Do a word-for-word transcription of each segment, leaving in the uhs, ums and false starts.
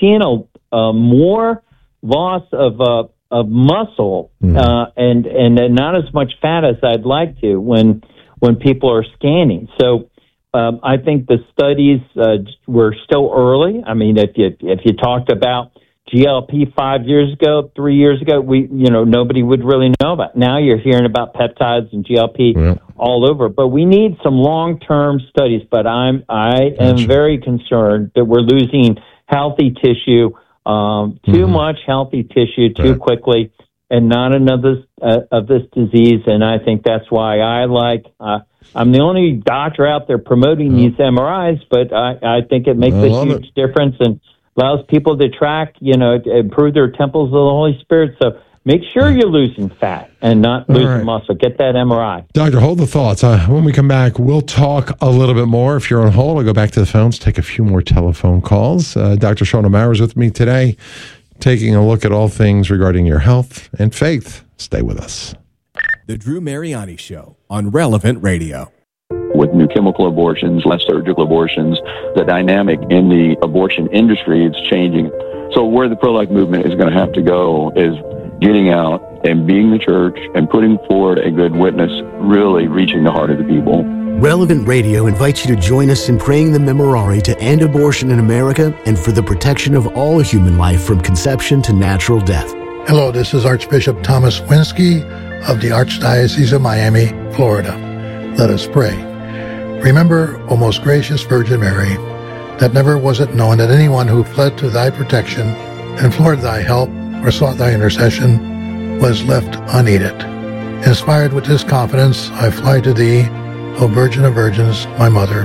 seeing a, a more loss of uh, of muscle mm. uh, and and not as much fat as I'd like to when when people are scanning. So um, I think the studies uh, were still early. I mean, if you if you talked about G L P five years ago, three years ago, we you know nobody would really know about. Now you're hearing about peptides and G L P yeah. all over. But we need some long term studies. But I'm I am gotcha. very concerned that we're losing healthy tissue, um, too mm-hmm. much healthy tissue too right. quickly, and not enough of this, uh, of this disease. And I think that's why I like. Uh, I'm the only doctor out there promoting mm-hmm. these M R Is, but I, I think it makes I a huge it. difference and allows people to track, you know, to improve their temples of the Holy Spirit. So make sure you're losing fat and not losing right. muscle. Get that M R I. Doctor, hold the thoughts. Uh, when we come back, we'll talk a little bit more. If you're on hold, I'll go back to the phones, take a few more telephone calls. Uh, Doctor Sean O'Mara is with me today, taking a look at all things regarding your health and faith. Stay with us. The Drew Mariani Show on Relevant Radio. With new chemical abortions, less surgical abortions, the dynamic in the abortion industry is changing. So where the pro-life movement is going to have to go is getting out and being the church and putting forward a good witness, really reaching the heart of the people. Relevant Radio invites you to join us in praying the Memorare to end abortion in America and for the protection of all human life from conception to natural death. Hello, this is Archbishop Thomas Winsky of the Archdiocese of Miami, Florida. Let us pray. Remember, O most gracious Virgin Mary, that never was it known that anyone who fled to thy protection, implored thy help, or sought thy intercession, was left unaided. Inspired with this confidence, I fly to thee, O Virgin of Virgins, my Mother.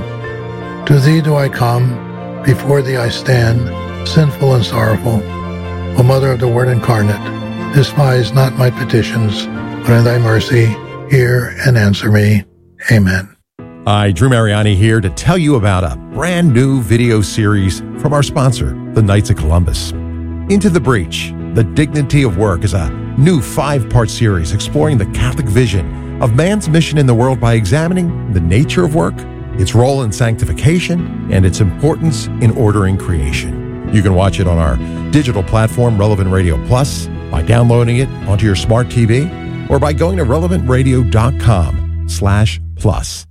To thee do I come, before thee I stand, sinful and sorrowful. O Mother of the Word incarnate, despise not my petitions, but in thy mercy hear and answer me. Amen. Hi, Drew Mariani here to tell you about a brand new video series from our sponsor, the Knights of Columbus. Into the Breach, The Dignity of Work is a new five-part series exploring the Catholic vision of man's mission in the world by examining the nature of work, its role in sanctification, and its importance in ordering creation. You can watch it on our digital platform, Relevant Radio Plus, by downloading it onto your smart T V, or by going to relevant radio dot com slash plus.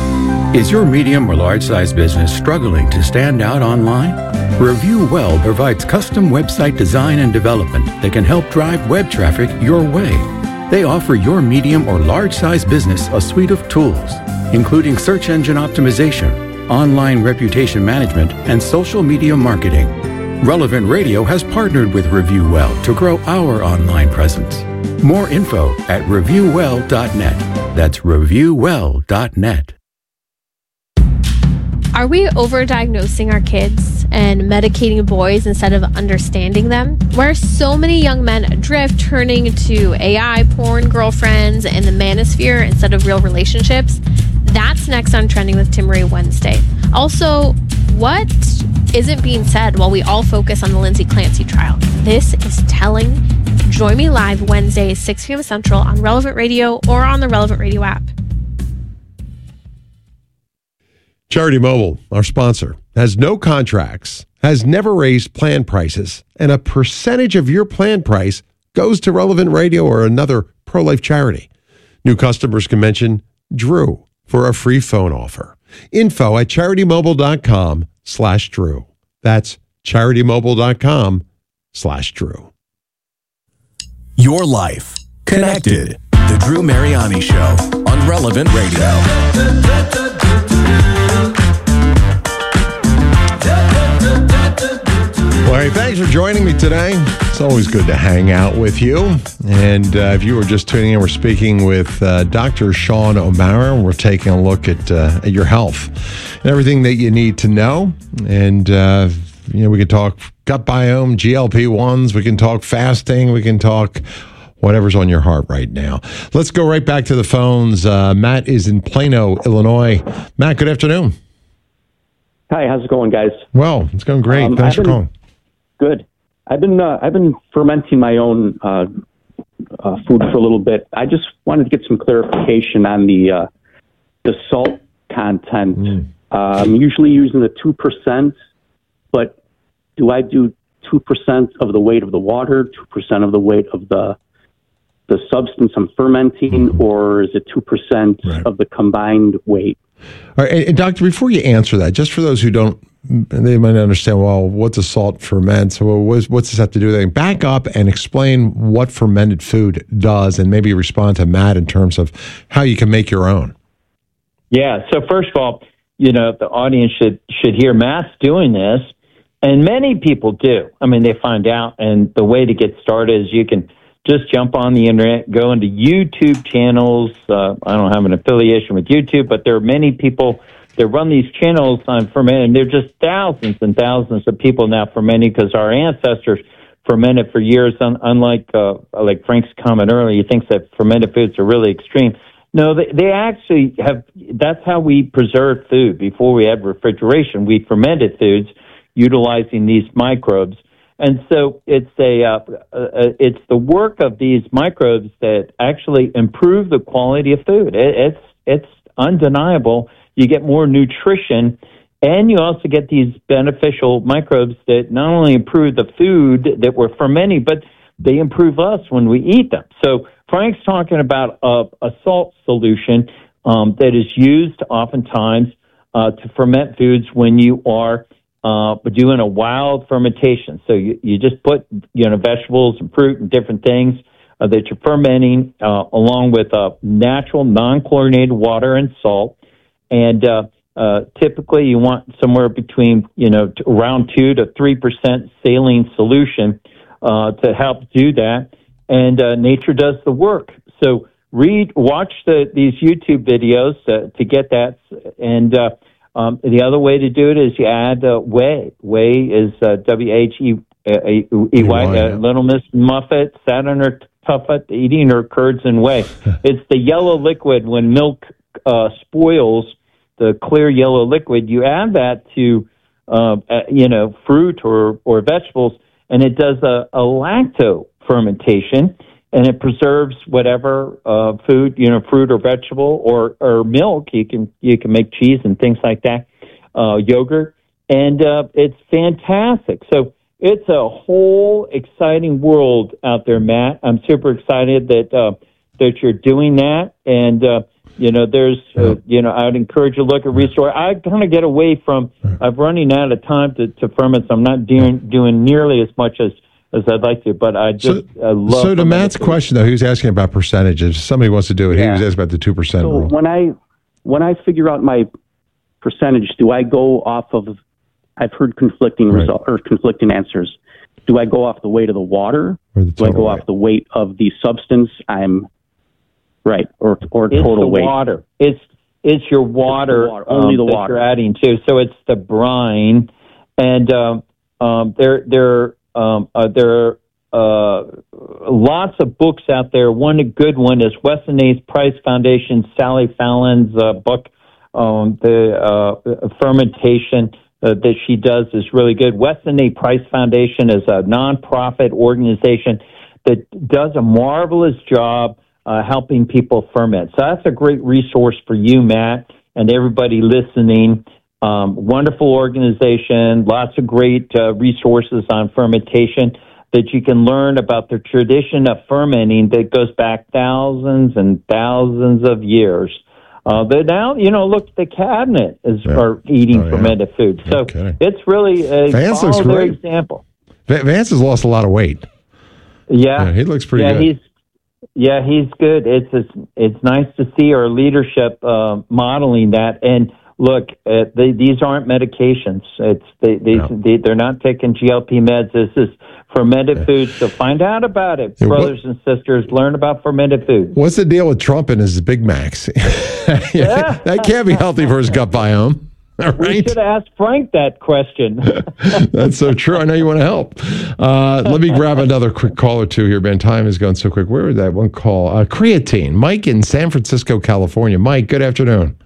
Is your medium or large-size business struggling to stand out online? Review Well provides custom website design and development that can help drive web traffic your way. They offer your medium or large-size business a suite of tools, including search engine optimization, online reputation management, and social media marketing. Relevant Radio has partnered with Review Well to grow our online presence. More info at review well dot net. That's review well dot net. Are we overdiagnosing our kids and medicating boys instead of understanding them? Where so many young men adrift, turning to A I porn girlfriends and the manosphere instead of real relationships? That's next on Trending with Timmerie Wednesday. Also, what isn't being said while we all focus on the Lindsay Clancy trial? This is telling. Join me live Wednesday, six p.m. Central on Relevant Radio or on the Relevant Radio app. Charity Mobile, our sponsor, has no contracts, has never raised plan prices, and a percentage of your plan price goes to Relevant Radio or another pro-life charity. New customers can mention Drew for a free phone offer. Info at charitymobile.com slash Drew. That's charitymobile.com slash Drew. Your life connected. The Drew Mariani Show on Relevant Radio. Well, hey, thanks for joining me today. It's always good to hang out with you. And uh, if you were just tuning in, we're speaking with uh, Doctor Sean O'Mara. We're taking a look at, uh, at your health and everything that you need to know. And, uh, you know, we can talk gut biome, G L P ones. We can talk fasting. We can talk whatever's on your heart right now. Let's go right back to the phones. Uh, Matt is in Plano, Illinois. Matt, good afternoon. Hi, how's it going, guys? Well, it's going great. Um, Thanks I've for been, calling. Good. I've been uh, I've been fermenting my own uh, uh, food for a little bit. I just wanted to get some clarification on the uh, the salt content. Mm. Uh, I'm usually using the two percent, but do I do two percent of the weight of the water, two percent of the weight of the the substance I'm fermenting, mm-hmm. or is it two percent right. of the combined weight? All right, and, and Doctor, before you answer that, just for those who don't, they might not understand, well, what's a salt ferment? So well, what's, what's this have to do with anything? Back up and explain what fermented food does, and maybe respond to Matt in terms of how you can make your own. Yeah, so first of all, you know, the audience should should hear Matt's doing this, and many people do. I mean, they find out, and the way to get started is you can just jump on the internet, go into YouTube channels. Uh, I don't have an affiliation with YouTube, but there are many people that run these channels on fermenting, and there are just thousands and thousands of people now fermenting because our ancestors fermented for years, un- unlike uh, like Frank's comment earlier. He thinks that fermented foods are really extreme. No, they, they actually have, that's how we preserved food. Before we had refrigeration, we fermented foods utilizing these microbes. And so it's a uh, uh, it's the work of these microbes that actually improve the quality of food. It, it's it's undeniable. You get more nutrition, and you also get these beneficial microbes that not only improve the food that we're fermenting, but they improve us when we eat them. So Frank's talking about a, a salt solution um, that is used oftentimes uh, to ferment foods when you are uh, doing a wild fermentation. So you, you just put, you know, vegetables and fruit and different things uh, that you're fermenting uh, along with uh, natural non-chlorinated water and salt. And uh, uh, typically you want somewhere between, you know, t- around two to three percent saline solution uh, to help do that. And uh, nature does the work. So read, watch the, these YouTube videos uh, to get that. And uh, um, the other way to do it is you add uh, whey. Whey is uh, W H E Y. Uh, Little Miss Muffet sat on her tuffet eating her curds and whey. It's the yellow liquid when milk uh, spoils the clear yellow liquid. You add that to uh, uh, you know fruit or or vegetables, and it does a, a lacto fermentation, and it preserves whatever uh, food, you know, fruit or vegetable or, or milk. You can you can make cheese and things like that, uh, yogurt, and uh, it's fantastic. So it's a whole exciting world out there, Matt. I'm super excited that uh, that you're doing that, and uh, you know, there's uh, you know, I would encourage you to look at Restore. I kind of get away from. I'm running out of time to, to ferment, so I'm not doing doing nearly as much as. as I'd like to, but I just so, uh, love. So to Matt's question, though, he was asking about percentages. Somebody wants to do it. Yeah. He was asking about the two percent so rule. when I when I figure out my percentage, do I go off of? I've heard conflicting right. result or conflicting answers. Do I go off the weight of the water? Or the do I go weight? off the weight of the substance? I'm right, or or it's total the weight. Water. It's it's your water. It's the water. Only um, the that water you're adding to. So it's the brine, and um, um, there there um, uh, there are uh, lots of books out there. One good one is Weston A. Price Foundation, Sally Fallon's uh, book, um, the uh, fermentation uh, that she does is really good. Weston A. Price Foundation is a nonprofit organization that does a marvelous job uh, helping people ferment. So that's a great resource for you, Matt, and everybody listening. Um, wonderful organization, lots of great uh, resources on fermentation that you can learn about the tradition of fermenting that goes back thousands and thousands of years. Uh, but now, you know, look, the cabinet is yeah. for eating oh, fermented yeah. food. So okay. it's really a Vance looks follow their great. example. Vance has lost a lot of weight. Yeah, yeah he looks pretty yeah, good. He's, yeah, he's good. It's it's, it's nice to see our leadership uh, modeling that. And look, uh, they, these aren't medications. It's they, they, no. they they're not taking G L P meds. This is fermented yeah. food. So find out about it, yeah, brothers what, and sisters. Learn about fermented food. What's the deal with Trump and his Big Macs? yeah, that can't be healthy for his gut biome. All right. We should have asked Frank that question. That's so true. I know you want to help. Uh, let me grab another quick call or two here, man. Time is going so quick. Where was that one call? Uh, creatine. Mike in San Francisco, California. Mike, good afternoon.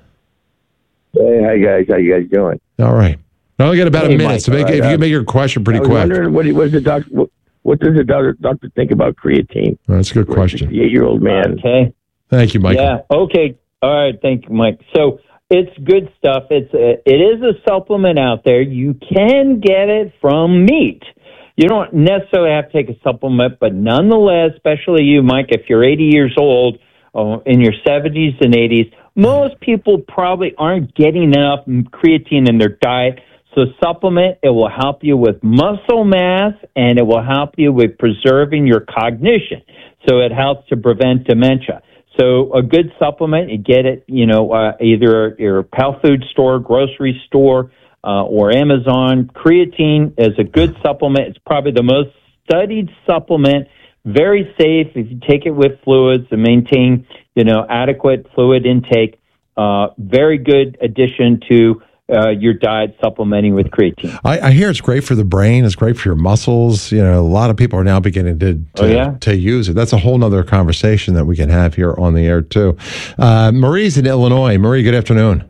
Hey, hi guys. How you guys doing? All right. I only got about hey, a minute, Mike, so make, right, if you uh, can make your question pretty I was quick. Wondering what, what, the doc, what, what does the doctor, doctor think about creatine? Well, that's a good question. eight-year-old man. Okay. Thank you, Michael. Yeah. Okay. All right. Thank you, Mike. So it's good stuff. It's a, it is a supplement out there. You can get it from meat. you don't necessarily have to take a supplement, but nonetheless, especially you, Mike, if you're eighty years old, uh, in your seventies and eighties, most people probably aren't getting enough creatine in their diet. So supplement, it will help you with muscle mass, and it will help you with preserving your cognition. So it helps to prevent dementia. So a good supplement, you get it, you know, uh, either your health food store, grocery store, uh, or Amazon. Creatine is a good supplement. It's probably the most studied supplement, very safe if you take it with fluids and maintain, you know, adequate fluid intake. Uh, very good addition to Uh, your diet, supplementing with creatine. I, I hear it's great for the brain. It's great for your muscles. You know, a lot of people are now beginning to to, oh, yeah? to use it. That's a whole nother conversation that we can have here on the air too. Uh, Marie's in Illinois. Marie, good afternoon.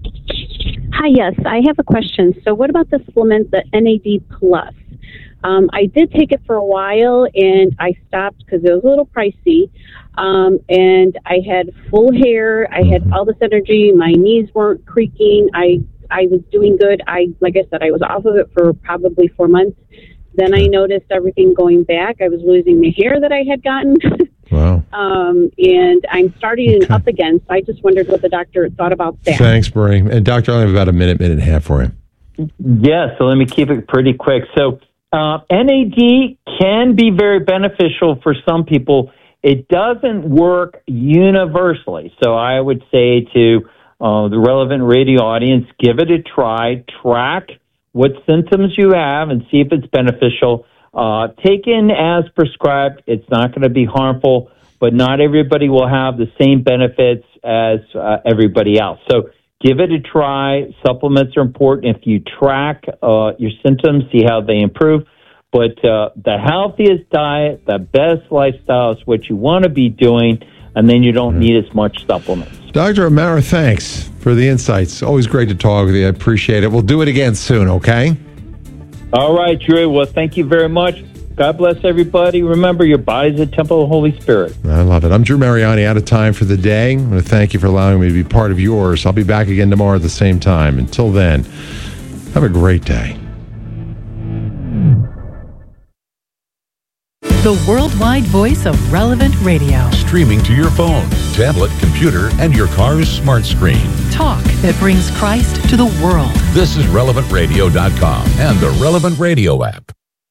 Hi, yes, I have a question. So what about the supplement, the N A D Plus? Um, I did take it for a while, and I stopped because it was a little pricey. Um, and I had full hair. I had all this energy. My knees weren't creaking. I I was doing good. I, like I said, I was off of it for probably four months. Then I noticed everything going back. I was losing the hair that I had gotten. Wow. um, and I'm starting okay. up again. So I just wondered what the doctor thought about that. Thanks, Marie. And Doctor, I have about a minute, minute and a half for him. Yeah, so let me keep it pretty quick. So uh, N A D can be very beneficial for some people. It doesn't work universally. So I would say to uh, the relevant radio audience, give it a try, track what symptoms you have and see if it's beneficial. Uh, taken as prescribed, it's not going to be harmful, but not everybody will have the same benefits as uh, everybody else. So give it a try. Supplements are important. If you track uh, your symptoms, see how they improve. But uh, the healthiest diet, the best lifestyle is what you want to be doing, and then you don't need as much supplements. Doctor O'Mara, thanks for the insights. Always great to talk with you. I appreciate it. We'll do it again soon, okay? All right, Drew. Well, thank you very much. God bless everybody. Remember, your body's a temple of the Holy Spirit. I love it. I'm Drew Mariani, out of time for the day. I want to thank you for allowing me to be part of yours. I'll be back again tomorrow at the same time. Until then, have a great day. The worldwide voice of Relevant Radio. Streaming to your phone, tablet, computer, and your car's smart screen. Talk that brings Christ to the world. This is relevant radio dot com and the Relevant Radio app.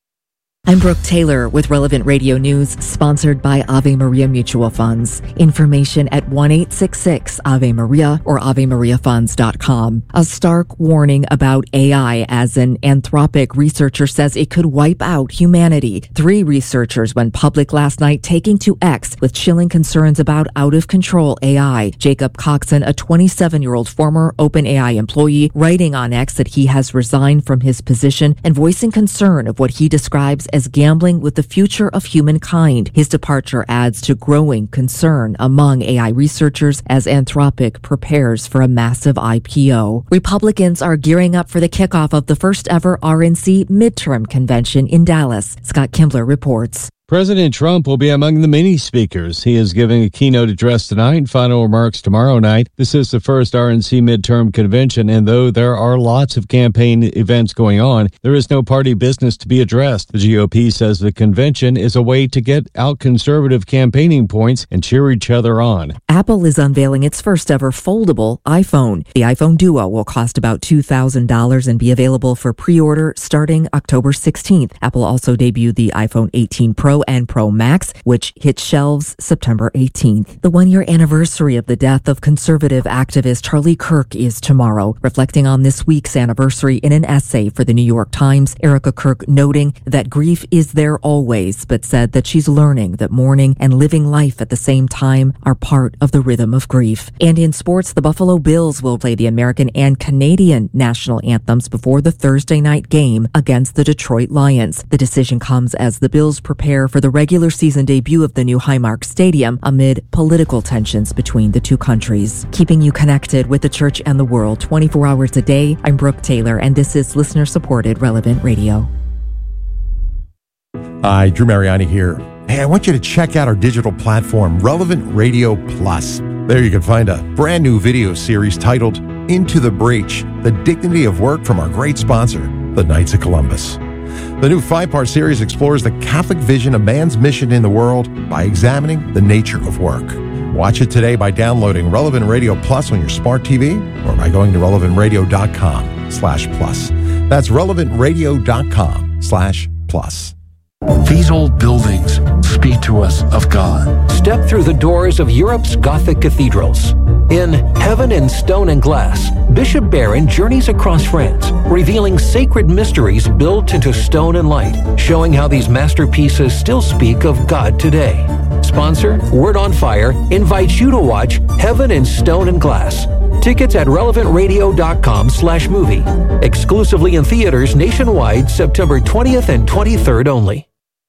I'm Brooke Taylor with Relevant Radio News, sponsored by Ave Maria Mutual Funds. Information at one eight six six Ave Maria or ave maria funds dot com. A stark warning about A I as an Anthropic researcher says it could wipe out humanity. Three researchers went public last night taking to X with chilling concerns about out-of-control A I. Jacob Coxon, a twenty-seven-year-old former OpenAI employee, writing on X that he has resigned from his position and voicing concern of what he describes as gambling with the future of humankind. His departure adds to growing concern among A I researchers as Anthropic prepares for a massive I P O. Republicans are gearing up for the kickoff of the first ever R N C midterm convention in Dallas. Scott Kimbler reports. President Trump will be among the many speakers. He is giving a keynote address tonight and final remarks tomorrow night. This is the first R N C midterm convention, and though there are lots of campaign events going on, there is no party business to be addressed. The G O P says the convention is a way to get out conservative campaigning points and cheer each other on. Apple is unveiling its first ever foldable iPhone. The iPhone Duo will cost about two thousand dollars and be available for pre-order starting October sixteenth. Apple also debuted the iPhone eighteen Pro and Pro Max, which hit shelves September eighteenth. The one-year anniversary of the death of conservative activist Charlie Kirk is tomorrow. Reflecting on this week's anniversary in an essay for the New York Times, Erica Kirk noting that grief is there always, but said that she's learning that mourning and living life at the same time are part of the rhythm of grief. And in sports, the Buffalo Bills will play the American and Canadian national anthems before the Thursday night game against the Detroit Lions. The decision comes as the Bills prepare for the regular season debut of the new Highmark Stadium amid political tensions between the two countries. Keeping you connected with the church and the world twenty-four hours a day, I'm Brooke Taylor, and this is listener-supported Relevant Radio. Hi, Drew Mariani here. Hey, I want you to check out our digital platform, Relevant Radio Plus. There you can find a brand new video series titled Into the Breach, the Dignity of Work from our great sponsor, the Knights of Columbus. The new five-part series explores the Catholic vision of man's mission in the world by examining the nature of work. Watch it today by downloading Relevant Radio Plus on your smart T V or by going to relevant radio dot com slash plus. That's relevant radio dot com slash plus. These old buildings speak to us of God. Step through the doors of Europe's Gothic cathedrals. In Heaven in Stone and Glass, Bishop Barron journeys across France, revealing sacred mysteries built into stone and light, showing how these masterpieces still speak of God today. Sponsor, Word on Fire, invites you to watch Heaven in Stone and Glass. Tickets at relevant radio dot com slash movie. Exclusively in theaters nationwide, September twentieth and twenty-third only.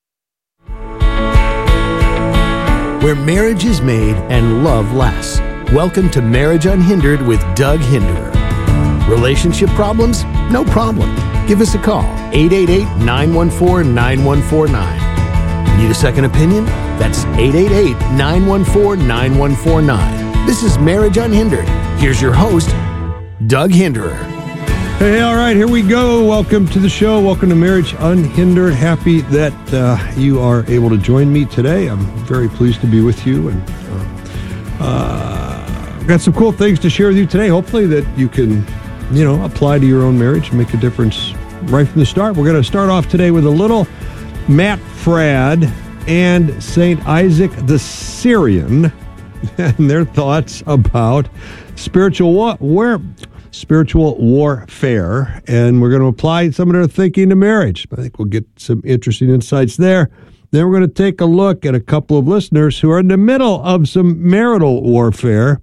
Where marriage is made and love lasts. Welcome to Marriage Unhindered with Doug Hinderer. Relationship problems? No problem. Give us a call, eight eight eight, nine one four, nine one four nine. Need a second opinion? That's eight eight eight, nine one four, nine one four nine. This is Marriage Unhindered. Here's your host, Doug Hinderer. Hey, all right, here we go. Welcome to the show. Welcome to Marriage Unhindered. Happy that uh, you are able to join me today. I'm very pleased to be with you, and uh, uh, I've got some cool things to share with you today. Hopefully that you can, you know, apply to your own marriage and make a difference right from the start. We're going to start off today with a little Matt Fradd and Saint Isaac the Syrian and their thoughts about spiritual war, war, spiritual warfare, and we're going to apply some of their thinking to marriage. I think we'll get some interesting insights there. Then we're going to take a look at a couple of listeners who are in the middle of some marital warfare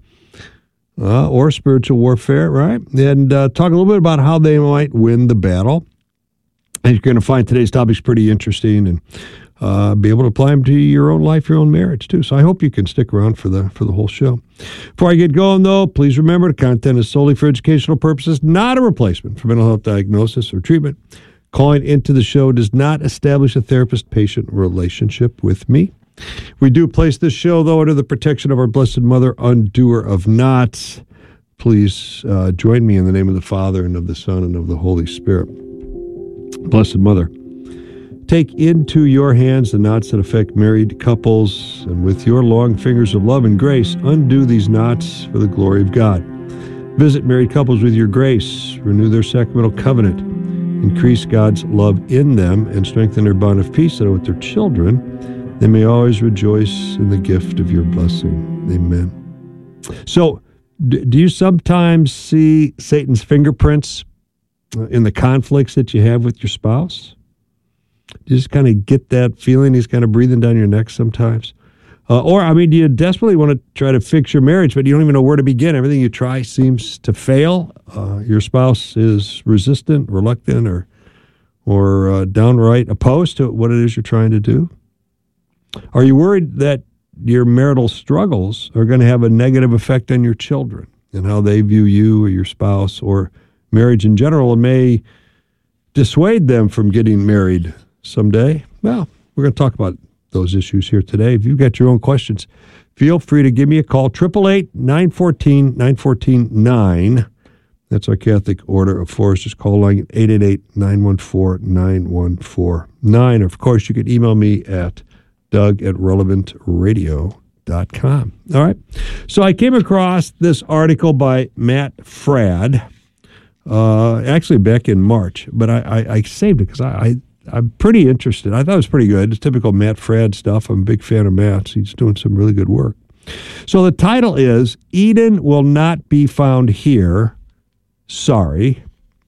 uh, or spiritual warfare, right? And uh, talk a little bit about how they might win the battle. And you're going to find today's topics pretty interesting and Uh, be able to apply them to your own life, your own marriage, too. So I hope you can stick around for the for the whole show. Before I get going, though, please remember the content is solely for educational purposes, not a replacement for mental health diagnosis or treatment. Calling into the show does not establish a therapist-patient relationship with me. We do place this show, though, under the protection of our Blessed Mother, undoer of knots. Please uh, join me in the name of the Father, and of the Son, and of the Holy Spirit. Blessed Mother, take into your hands the knots that affect married couples, and with your long fingers of love and grace, undo these knots for the glory of God. Visit married couples with your grace, renew their sacramental covenant, increase God's love in them, and strengthen their bond of peace, so that with their children, they may always rejoice in the gift of your blessing. Amen. So, do you sometimes see Satan's fingerprints in the conflicts that you have with your spouse? You just kind of get that feeling he's kind of breathing down your neck sometimes. Uh, or, I mean, do you desperately want to try to fix your marriage, but you don't even know where to begin? Everything you try seems to fail. Uh, your spouse is resistant, reluctant, or or uh, downright opposed to what it is you're trying to do. Are you worried that your marital struggles are going to have a negative effect on your children and how they view you or your spouse or marriage in general, and may dissuade them from getting married someday? Well, we're going to talk about those issues here today. If you've got your own questions, feel free to give me a call, eight eight eight, nine one four, nine one four nine. That's our Catholic Order of Foresters call line, eight eight eight, nine one four, nine one four nine. Of course, you can email me at doug at relevant radio dot com. All right. So I came across this article by Matt Fradd, uh, actually back in March, but I, I, I saved it because I, I I'm pretty interested. I thought it was pretty good. It's typical Matt Fradd stuff. I'm a big fan of Matt's. He's doing some really good work. So the title is, Eden Will Not Be Found Here. Sorry.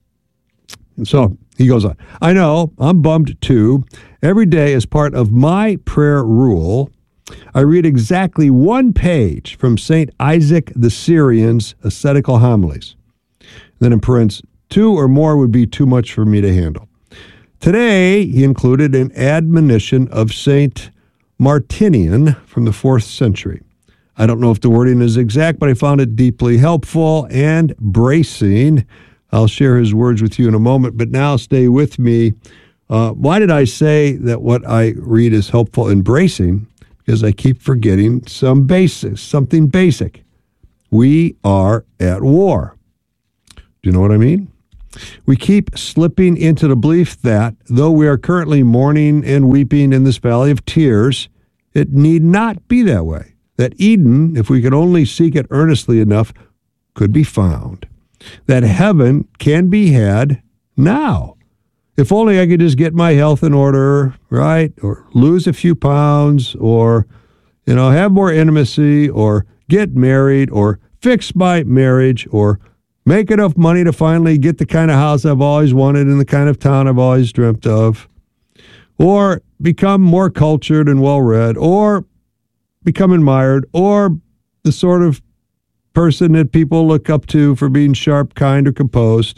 And so he goes on. I know, I'm bummed too. Every day as part of my prayer rule, I read exactly one page from Saint Isaac the Syrian's ascetical homilies. Then in parentheses, two or more would be too much for me to handle. Today, he included an admonition of Saint Martinian from the fourth century. I don't know if the wording is exact, but I found it deeply helpful and bracing. I'll share his words with you in a moment, but now stay with me. Uh, why did I say that what I read is helpful and bracing? Because I keep forgetting some basics, something basic. We are at war. Do you know what I mean? We keep slipping into the belief that, though we are currently mourning and weeping in this valley of tears, it need not be that way. That Eden, if we could only seek it earnestly enough, could be found. That heaven can be had now. If only I could just get my health in order, right? Or lose a few pounds, or, you know, have more intimacy, or get married, or fix my marriage, or make enough money to finally get the kind of house I've always wanted in the kind of town I've always dreamt of, or become more cultured and well-read, or become admired, or the sort of person that people look up to for being sharp, kind, or composed.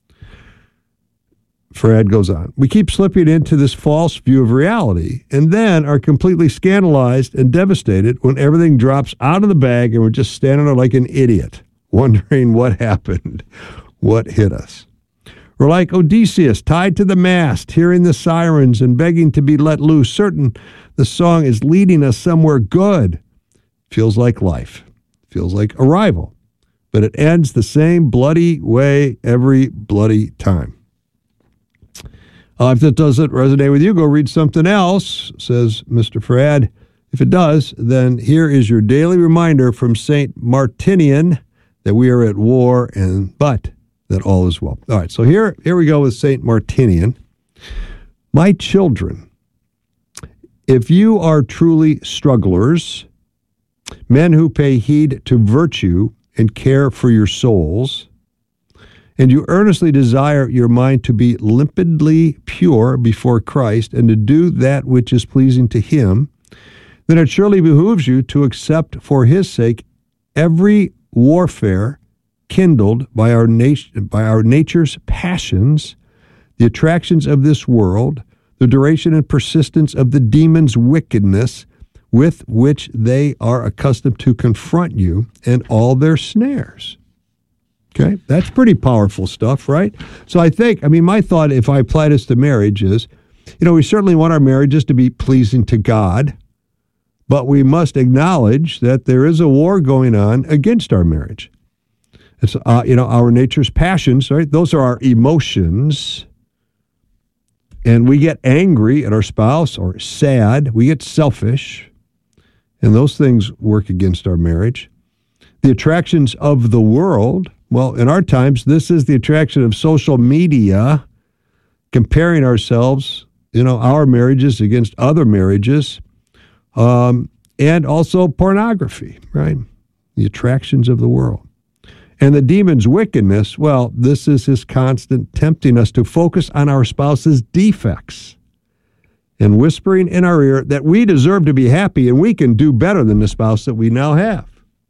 Fred goes on. We keep slipping into this false view of reality and then are completely scandalized and devastated when everything drops out of the bag and we're just standing there like an idiot, wondering what happened, what hit us. We're like Odysseus, tied to the mast, hearing the sirens and begging to be let loose, certain the song is leading us somewhere good. Feels like life. Feels like arrival. But it ends the same bloody way every bloody time. Uh, if that doesn't resonate with you, go read something else, says Mister Frad. If it does, then here is your daily reminder from Saint Martinian that we are at war, and but that all is well. All right, so here, here we go with Saint Martinian. My children, if you are truly strugglers, men who pay heed to virtue and care for your souls, and you earnestly desire your mind to be limpidly pure before Christ and to do that which is pleasing to him, then it surely behooves you to accept for his sake every warfare kindled by our nat- by our nature's passions, the attractions of this world, the duration and persistence of the demon's wickedness with which they are accustomed to confront you, and all their snares. Okay, that's pretty powerful stuff, right? So I think, I mean, my thought, if I apply this to marriage, is, you know, we certainly want our marriages to be pleasing to God, but we must acknowledge that there is a war going on against our marriage. It's, uh, you know, our nature's passions, right? Those are our emotions. And we get angry at our spouse or sad. We get selfish. And those things work against our marriage. The attractions of the world, well, in our times, this is the attraction of social media, comparing ourselves, you know, our marriages against other marriages, um, and also pornography, right? The attractions of the world. And the demon's wickedness, well, this is his constant tempting us to focus on our spouse's defects and whispering in our ear that we deserve to be happy and we can do better than the spouse that we now have.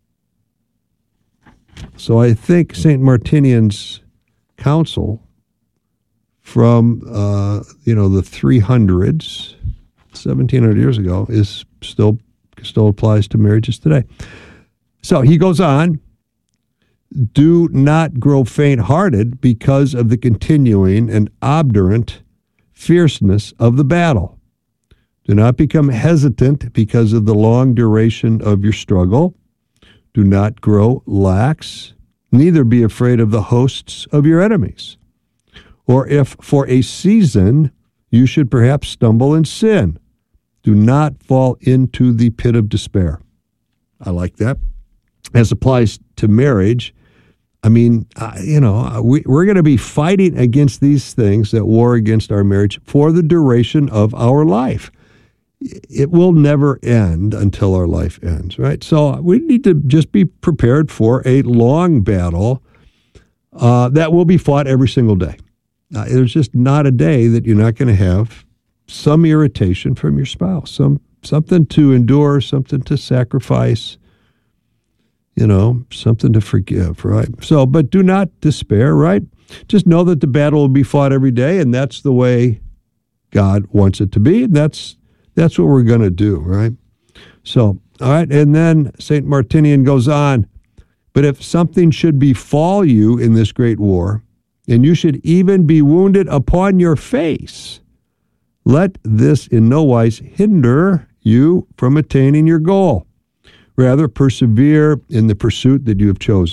So I think Saint Martinian's counsel from, uh, you know, the three hundreds, seventeen hundred years ago, is still still applies to marriages today. So he goes on, do not grow faint-hearted because of the continuing and obdurate fierceness of the battle. Do not become hesitant because of the long duration of your struggle. Do not grow lax, neither be afraid of the hosts of your enemies. Or if for a season you should perhaps stumble and sin, do not fall into the pit of despair. I like that. As applies to marriage, I mean, uh, you know, we, we're going to be fighting against these things that war against our marriage for the duration of our life. It will never end until our life ends, right? So we need to just be prepared for a long battle uh, that will be fought every single day. Uh, there's just not a day that you're not going to have some irritation from your spouse, some something to endure, something to sacrifice, you know, something to forgive, right? So, but do not despair, right? Just know that the battle will be fought every day, and that's the way God wants it to be, and that's That's what we're going to do, right? So, all right, and then Saint Martinian goes on, but if something should befall you in this great war, and you should even be wounded upon your face, let this in no wise hinder you from attaining your goal. Rather, persevere in the pursuit that you have chosen,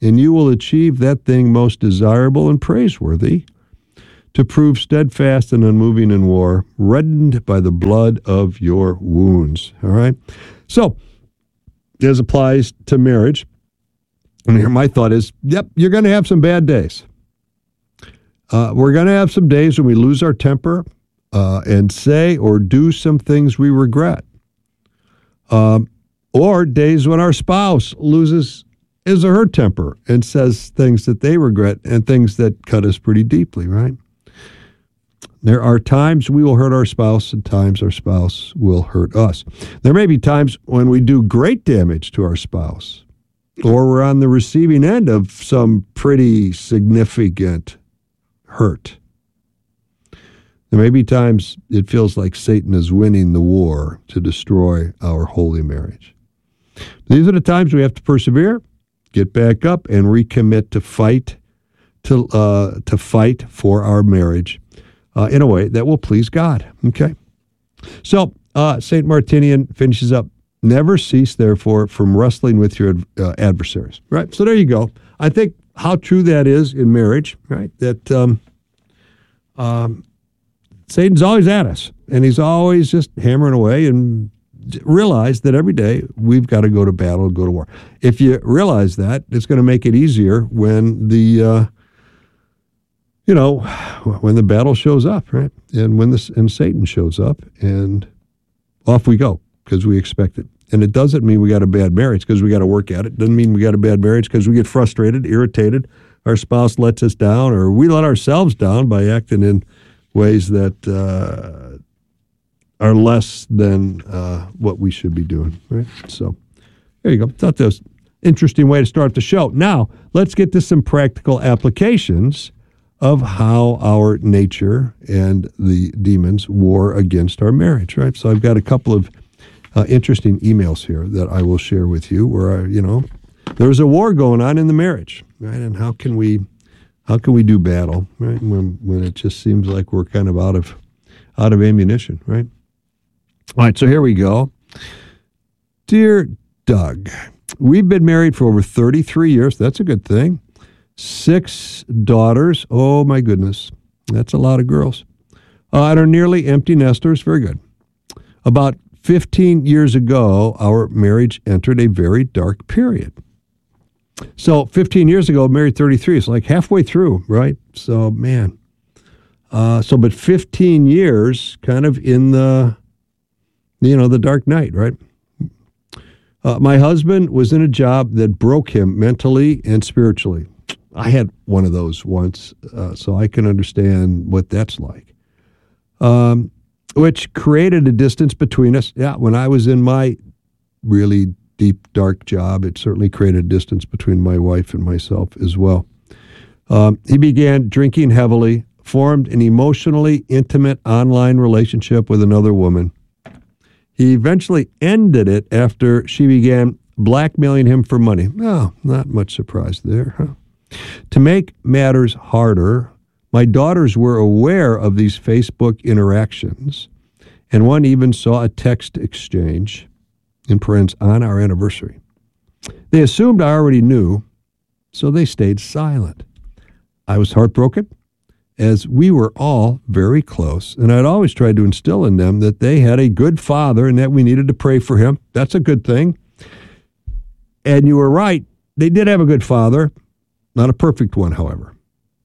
and you will achieve that thing most desirable and praiseworthy, to prove steadfast and unmoving in war, reddened by the blood of your wounds. All right? So, this applies to marriage. And here my thought is, yep, you're going to have some bad days. Uh, we're going to have some days when we lose our temper uh, and say or do some things we regret. Um, or days when our spouse loses his or her temper and says things that they regret and things that cut us pretty deeply, right? There are times we will hurt our spouse and times our spouse will hurt us. There may be times when we do great damage to our spouse, or we're on the receiving end of some pretty significant hurt. There may be times it feels like Satan is winning the war to destroy our holy marriage. These are the times we have to persevere, get back up, and recommit to fight to uh, to fight for our marriage uh, in a way that will please God. Okay, so uh, Saint Martinian finishes up. Never cease, therefore, from wrestling with your uh, adversaries. Right. So there you go. I think how true that is in marriage. Right. That um, um, Satan's always at us, and he's always just hammering away, and realize that every day we've got to go to battle and go to war. If you realize that, it's going to make it easier when the, uh, you know, when the battle shows up, right? And when this and Satan shows up, and off we go because we expect it. And it doesn't mean we got a bad marriage because we got to work at it. It doesn't mean we got a bad marriage because we get frustrated, irritated, our spouse lets us down, or we let ourselves down by acting in ways that uh, are less than uh, what we should be doing. Right? So there you go. Thought that was an interesting way to start the show. Now, let's get to some practical applications of how our nature and the demons war against our marriage. Right? So I've got a couple of uh, interesting emails here that I will share with you where, I, you know, there's a war going on in the marriage, right? And how can we how can we do battle, right? When when it just seems like we're kind of out of out of ammunition, right? All right, so here we go. Dear Doug, we've been married for over thirty-three years. That's a good thing. Six daughters. Oh, my goodness. That's a lot of girls. Uh, and are nearly empty nesters. Very good. About fifteen years ago, our marriage entered a very dark period. So fifteen years ago, married thirty-three. It's like halfway through, right? So, man. Uh, so, but fifteen years kind of in the... You know, the dark night, right? Uh, my husband was in a job that broke him mentally and spiritually. I had one of those once, uh, so I can understand what that's like. Um, which created a distance between us. Yeah, when I was in my really deep, dark job, it certainly created a distance between my wife and myself as well. Um, he began drinking heavily, formed an emotionally intimate online relationship with another woman. He eventually ended it after she began blackmailing him for money. Oh, not much surprise there, huh? To make matters harder, my daughters were aware of these Facebook interactions, and one even saw a text exchange, in parentheses, on our anniversary. They assumed I already knew, so they stayed silent. I was heartbroken, as we were all very close, and I'd always tried to instill in them that they had a good father and that we needed to pray for him. That's a good thing. And you were right. They did have a good father, not a perfect one, however.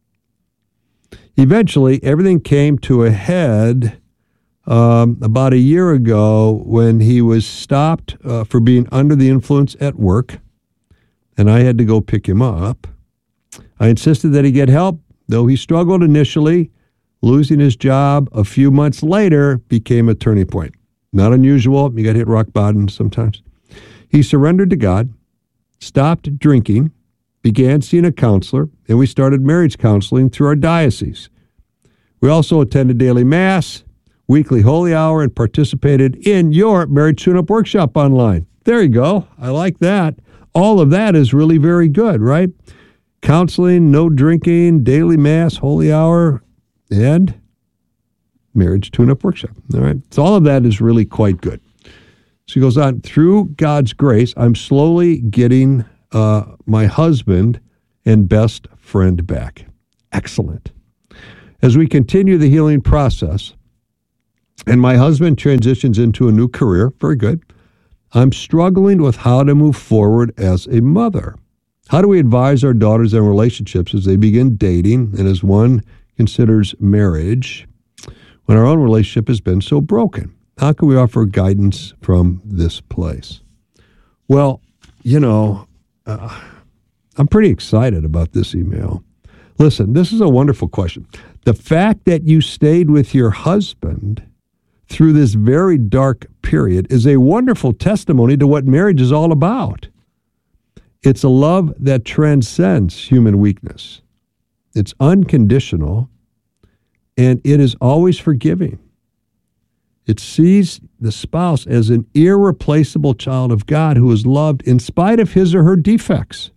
Eventually, everything came to a head um, about a year ago when he was stopped uh, for being under the influence at work, and I had to go pick him up. I insisted that he get help. Though he struggled initially, losing his job a few months later became a turning point. Not unusual. You got to hit rock bottom sometimes. He surrendered to God, stopped drinking, began seeing a counselor, and we started marriage counseling through our diocese. We also attended daily mass, weekly holy hour, and participated in your marriage tune-up workshop online. There you go. I like that. All of that is really very good, right? Counseling, no drinking, daily mass, holy hour, and marriage tune-up workshop. All right. So all of that is really quite good. So he goes on, through God's grace, I'm slowly getting uh, my husband and best friend back. Excellent. As we continue the healing process, and my husband transitions into a new career, very good, I'm struggling with how to move forward as a mother. How do we advise our daughters in relationships as they begin dating and as one considers marriage when our own relationship has been so broken? How can we offer guidance from this place? Well, you know, uh, I'm pretty excited about this email. Listen, this is a wonderful question. The fact that you stayed with your husband through this very dark period is a wonderful testimony to what marriage is all about. It's a love that transcends human weakness. It's unconditional, and it is always forgiving. It sees the spouse as an irreplaceable child of God who is loved in spite of his or her defects.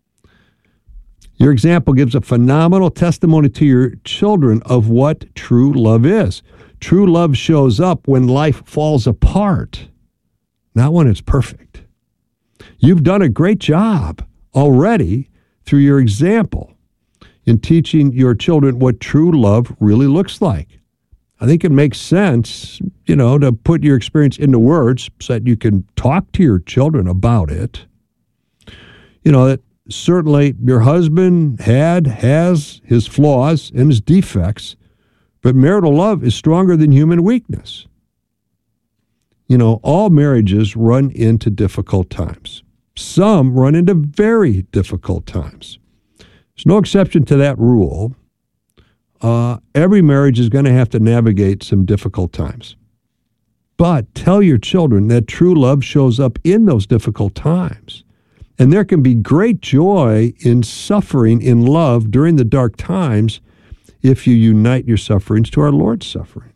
Your example gives a phenomenal testimony to your children of what true love is. True love shows up when life falls apart, not when it's perfect. You've done a great job already through your example in teaching your children what true love really looks like. I think it makes sense, you know, to put your experience into words so that you can talk to your children about it. You know, that certainly your husband had, has his flaws and his defects, but marital love is stronger than human weakness. You know, all marriages run into difficult times. Some run into very difficult times. There's no exception to that rule. Uh, every marriage is going to have to navigate some difficult times. But tell your children that true love shows up in those difficult times. And there can be great joy in suffering in love during the dark times if you unite your sufferings to our Lord's suffering.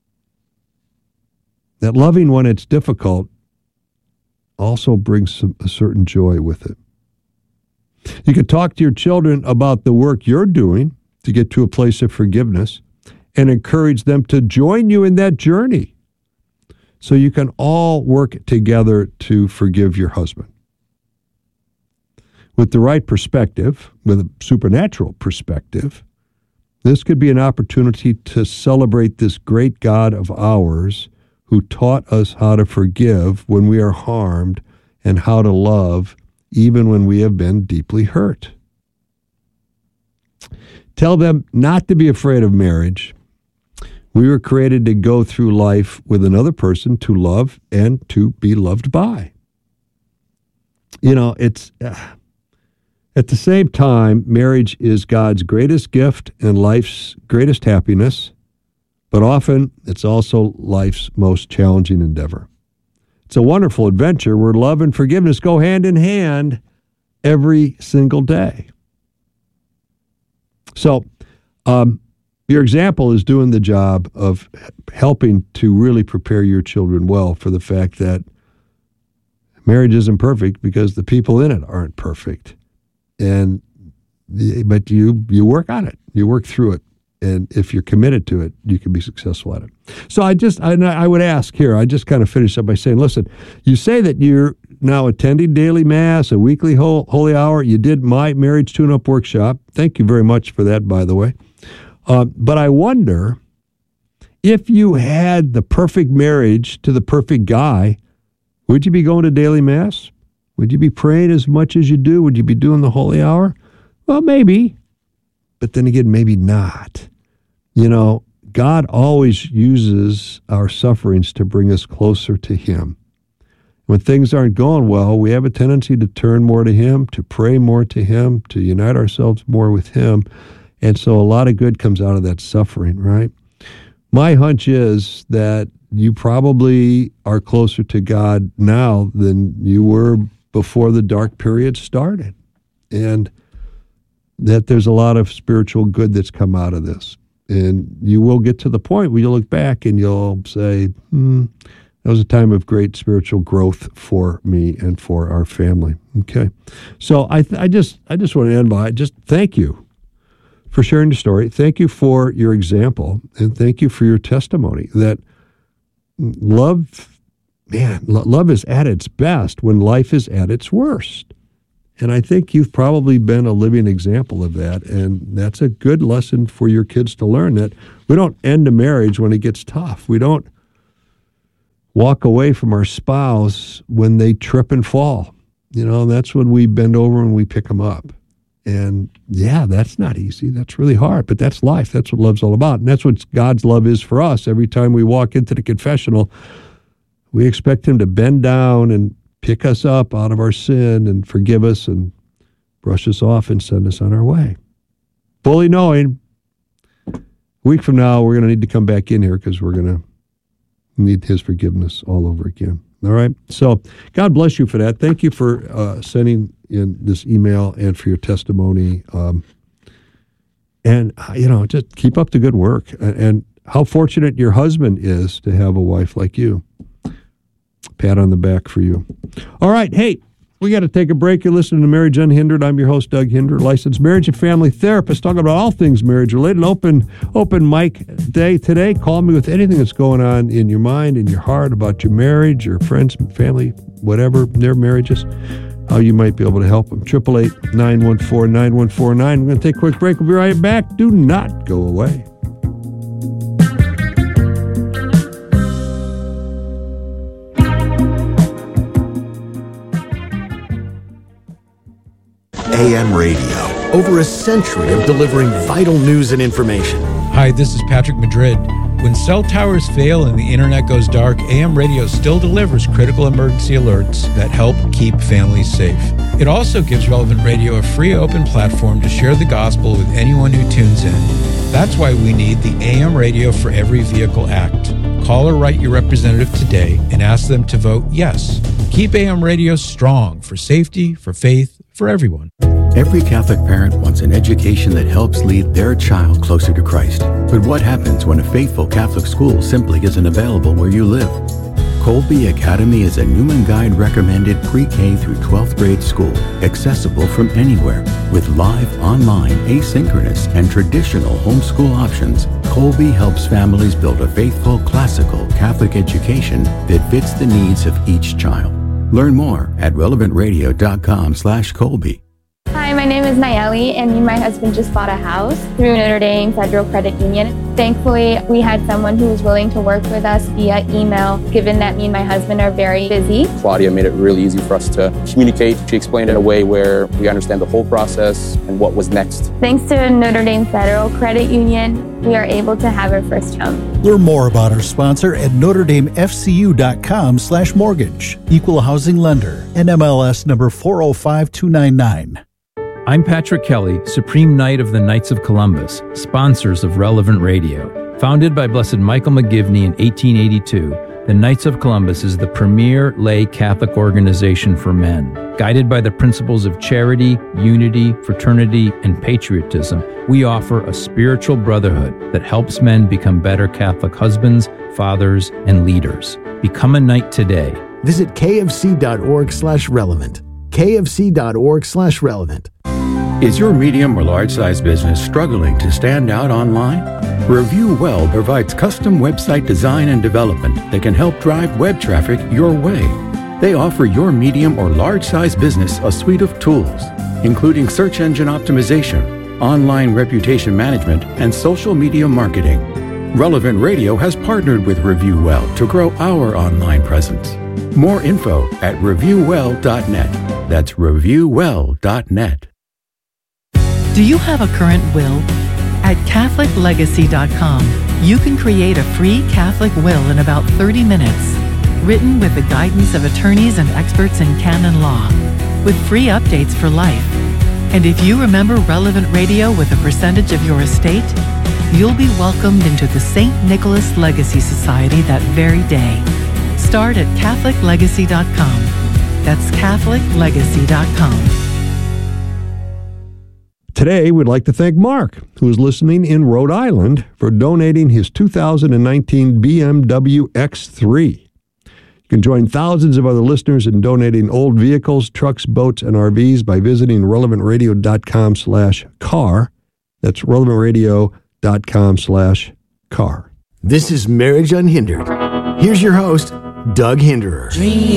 That loving when it's difficult also brings some, a certain joy with it. You can talk to your children about the work you're doing to get to a place of forgiveness and encourage them to join you in that journey so you can all work together to forgive your husband. With the right perspective, with a supernatural perspective, this could be an opportunity to celebrate this great God of ours who taught us how to forgive when we are harmed and how to love even when we have been deeply hurt. Tell them not to be afraid of marriage. We were created to go through life with another person to love and to be loved by. You know, it's uh, at the same time, marriage is God's greatest gift and life's greatest happiness, but often it's also life's most challenging endeavor. It's a wonderful adventure where love and forgiveness go hand in hand every single day. So, um, your example is doing the job of helping to really prepare your children well for the fact that marriage isn't perfect because the people in it aren't perfect. And but you you work on it. You work through it. And if you're committed to it, you can be successful at it. So I just, I, I would ask here, I just kind of finish up by saying, listen, you say that you're now attending daily mass, a weekly holy hour. You did my marriage tune-up workshop. Thank you very much for that, by the way. Uh, but I wonder if you had the perfect marriage to the perfect guy, would you be going to daily mass? Would you be praying as much as you do? Would you be doing the holy hour? Well, maybe. But then again, maybe not. You know, God always uses our sufferings to bring us closer to Him. When things aren't going well, we have a tendency to turn more to Him, to pray more to Him, to unite ourselves more with Him. And so a lot of good comes out of that suffering, right? My hunch is that you probably are closer to God now than you were before the dark period started. And that there's a lot of spiritual good that's come out of this. And you will get to the point where you look back and you'll say, hmm, that was a time of great spiritual growth for me and for our family. Okay. So I th- I just I just want to end by just thank you for sharing your story. Thank you for your example. And thank you for your testimony that love, man, lo- love is at its best when life is at its worst. And I think you've probably been a living example of that. And that's a good lesson for your kids to learn, that we don't end a marriage when it gets tough. We don't walk away from our spouse when they trip and fall. You know, that's when we bend over and we pick them up. And yeah, that's not easy. That's really hard, but that's life. That's what love's all about. And that's what God's love is for us. Every time we walk into the confessional, we expect him to bend down and pick us up out of our sin and forgive us and brush us off and send us on our way. Fully knowing a week from now, we're going to need to come back in here because we're going to need his forgiveness all over again. All right? So God bless you for that. Thank you for uh, sending in this email and for your testimony. Um, and, you know, just keep up the good work. And, and how fortunate your husband is to have a wife like you. Pat on the back for you. All right. Hey, we got to take a break. You're listening to Marriage Unhindered. I'm your host, Doug Hinder, licensed marriage and family therapist, talking about all things marriage related. Open, open mic day today. Call me with anything that's going on in your mind, in your heart, about your marriage, your friends, family, whatever, their marriages, how you might be able to help them. eight eight eight, nine one four, nine one four nine. We're going to take a quick break. We'll be right back. Do not go away. A M Radio. Over a century of delivering vital news and information. Hi, this is Patrick Madrid. When cell towers fail and the internet goes dark, A M Radio still delivers critical emergency alerts that help keep families safe. It also gives Relevant Radio a free open platform to share the gospel with anyone who tunes in. That's why we need the A M Radio for Every Vehicle Act. Call or write your representative today and ask them to vote yes. Keep A M Radio strong for safety, for faith, for everyone. Every Catholic parent wants an education that helps lead their child closer to Christ. But what happens when a faithful Catholic school simply isn't available where you live? Colby Academy is a Newman Guide recommended pre-K through twelfth grade school, accessible from anywhere. With live, online, asynchronous, and traditional homeschool options, Colby helps families build a faithful, classical Catholic education that fits the needs of each child. Learn more at relevantradio.com slash Colby. Hi, my name is Nayeli, and me and my husband just bought a house through Notre Dame Federal Credit Union. Thankfully, we had someone who was willing to work with us via email, given that me and my husband are very busy. Claudia made it really easy for us to communicate. She explained it in a way where we understand the whole process and what was next. Thanks to Notre Dame Federal Credit Union, we are able to have our first home. Learn more about our sponsor at NotreDameFCU.com slash mortgage. Equal housing lender. N M L S number four oh five two nine nine. I'm Patrick Kelly, Supreme Knight of the Knights of Columbus, sponsors of Relevant Radio. Founded by Blessed Michael McGivney in eighteen eighty-two, the Knights of Columbus is the premier lay Catholic organization for men. Guided by the principles of charity, unity, fraternity, and patriotism, we offer a spiritual brotherhood that helps men become better Catholic husbands, fathers, and leaders. Become a knight today. Visit kfc.org slash relevant. kfc.org slash relevant. Is your medium or large size business struggling to stand out online? Review Well provides custom website design and development that can help drive web traffic your way. They offer your medium or large size business a suite of tools, including search engine optimization, online reputation management, and social media marketing. Relevant Radio has partnered with Review Well to grow our online presence. More info at review well dot net. That's review well dot net. Do you have a current will? At Catholic Legacy dot com, you can create a free Catholic will in about thirty minutes, written with the guidance of attorneys and experts in canon law, with free updates for life. And if you remember Relevant Radio with a percentage of your estate, you'll be welcomed into the Saint Nicholas Legacy Society that very day. Start at Catholic Legacy dot com. That's Catholic Legacy dot com. Today, we'd like to thank Mark, who is listening in Rhode Island, for donating his two thousand nineteen B M W X three. You can join thousands of other listeners in donating old vehicles, trucks, boats, and R Vs by visiting relevantradio.com slash car. That's relevantradio.com slash car. This is Marriage Unhindered. Here's your host, Doug Hinderer. Dream.